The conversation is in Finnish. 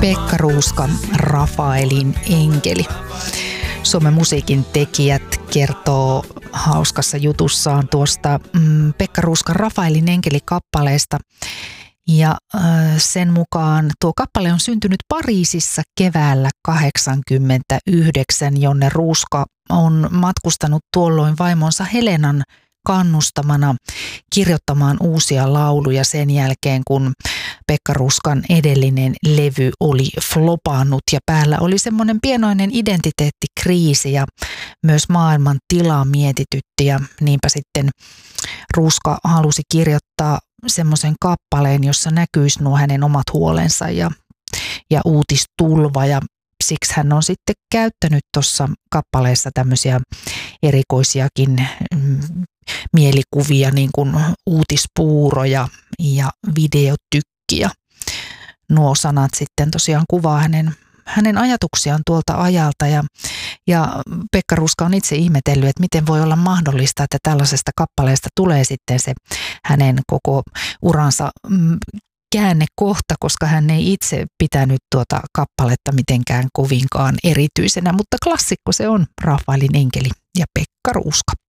Pekka Ruuska, Rafaelin enkeli. Suomen musiikin tekijät kertoo hauskassa jutussaan tuosta Pekka Ruuskan Rafaelin enkeli-kappaleesta. Ja sen mukaan tuo kappale on syntynyt Pariisissa keväällä 1989, jonne Ruuska on matkustanut tuolloin vaimonsa Helenan kannustamana kirjoittamaan uusia lauluja sen jälkeen, kun Pekka Ruuskan edellinen levy oli flopannut ja päällä oli semmoinen pienoinen identiteettikriisi ja myös maailman tila mietitytti ja niinpä sitten Ruuska halusi kirjoittaa semmoisen kappaleen, jossa näkyisi nuo hänen omat huolensa ja uutistulva ja siksi hän on sitten käyttänyt tuossa kappaleessa tämmöisiä erikoisiakin mielikuvia, niin kuin uutispuuroja ja videotykkiä. Nuo sanat sitten tosiaan kuvaa hänen ajatuksiaan tuolta ajalta ja Pekka Ruuska on itse ihmetellyt, että miten voi olla mahdollista, että tällaisesta kappaleesta tulee sitten se hänen koko uransa käännekohta, koska hän ei itse pitänyt tuota kappaletta mitenkään kovinkaan erityisenä, mutta klassikko se on, Rafaelin enkeli ja Pekka Ruuska.